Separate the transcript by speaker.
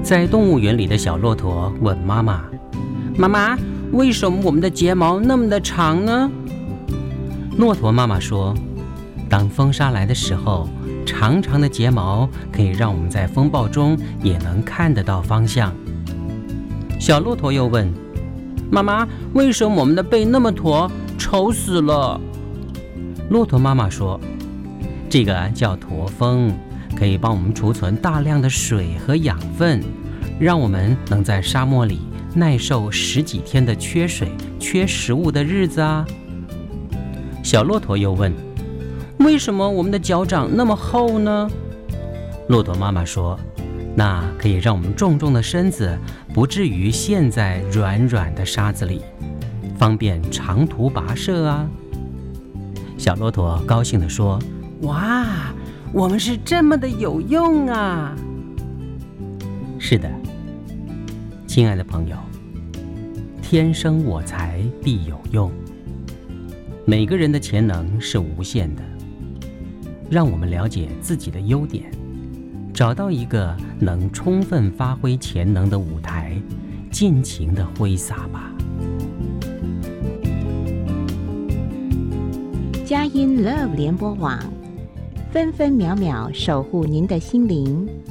Speaker 1: 在动物园里的小骆驼问妈妈：“妈妈，为什么我们的睫毛那么的长呢？”骆驼妈妈说：“当风沙来的时候，长长的睫毛可以让我们在风暴中也能看得到方向。”小骆驼又问：“妈妈，为什么我们的背那么驼，丑死了？”骆驼妈妈说：“这个叫驼峰，可以帮我们储存大量的水和养分，让我们能在沙漠里耐受10几天的缺水、缺食物的日子啊。”小骆驼又问：“为什么我们的脚掌那么厚呢？”骆驼妈妈说：“那可以让我们重重的身子不至于陷在软软的沙子里，方便长途跋涉啊。”小骆驼高兴地说：“哇，我们是这么的有用啊！”是的，亲爱的朋友，天生我材必有用。每个人的潜能是无限的，让我们了解自己的优点，找到一个能充分发挥潜能的舞台，尽情地挥洒吧。
Speaker 2: 佳音 Love 联播网，分分秒秒守护您的心灵。